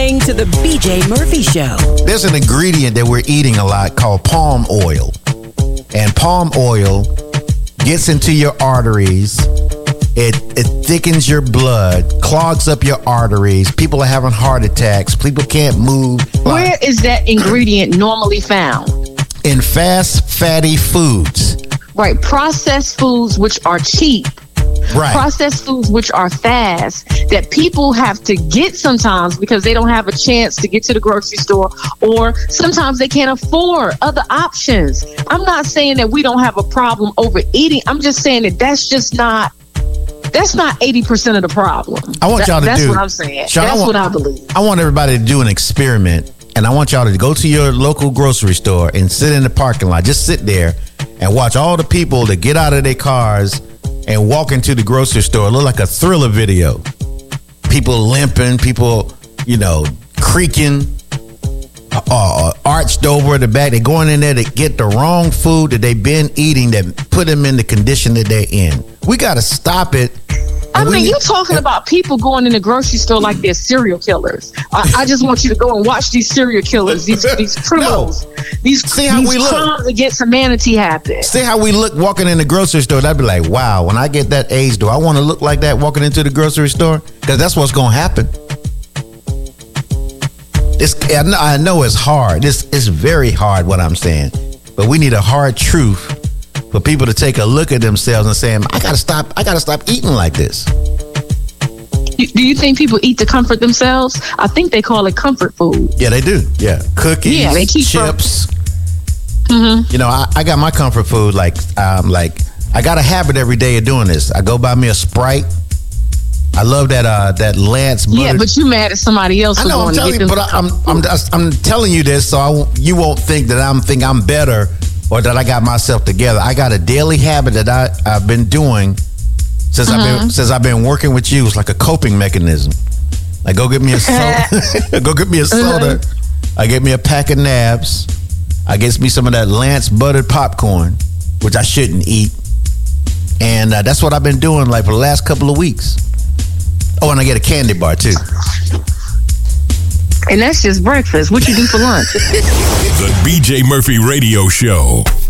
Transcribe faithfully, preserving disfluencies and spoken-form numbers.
listening to the B J Murphy Show. There's an ingredient that we're eating a lot called palm oil. And palm oil gets into your arteries. It it thickens your blood, clogs up your arteries. People are having heart attacks. People can't move. Where is that ingredient normally found? In fast, fatty foods. Right. Processed foods, which are cheap. Right. Processed foods, which are fast, that people have to get sometimes because they don't have a chance to get to the grocery store, or sometimes they can't afford other options. I'm not saying that we don't have a problem overeating. I'm just saying that that's just not, that's not eighty percent of the problem. I want y'all to that's do. That's what I'm saying. Sean, that's I want, what I believe. I want everybody to do an experiment, and I want y'all to go to your local grocery store and sit in the parking lot. Just sit there and watch all the people that get out of their cars and walk into the grocery store. It look like a Thriller video. People limping, people, you know, creaking, uh, arched over the back. They're going in there to get the wrong food that they've been eating that put them in the condition that they're in. We got to stop it. I mean, you're talking about people going in the grocery store like they're serial killers. I, I just want you to go and watch these serial killers, these these criminals, no. these, See how these we crimes look. against humanity happen. See how we look walking in the grocery store. I'd be like, wow, when I get that age, do I want to look like that walking into the grocery store? Because that's what's going to happen. It's, I know it's hard. It's, it's very hard what I'm saying. But we need a hard truth for people to take a look at themselves and say, I gotta stop, I gotta stop eating like this. Do you think people eat to comfort themselves? I think they call it comfort food. Yeah, they do. Yeah. Cookies, yeah, they keep chips. Mm-hmm. You know, I, I got my comfort food like um like I got a habit every day of doing this. I go buy me a Sprite. I love that uh that Lance butter. Yeah, but you mad at somebody else. I know, I'm telling you, but I'm I'm I'm telling you this so I won't, you won't think that I'm think I'm better or that I got myself together. I got a daily habit that I, I've been doing since uh-huh. I've been since I've been working with you. It's like a coping mechanism. Like go get me a soda. go get me a soda. Uh-huh. I get me a pack of Nabs. I get me some of that Lance buttered popcorn, which I shouldn't eat. And uh, that's what I've been doing like for the last couple of weeks. Oh, and I get a candy bar too. And that's just breakfast. What you do for lunch? The B J Murphy Radio Show.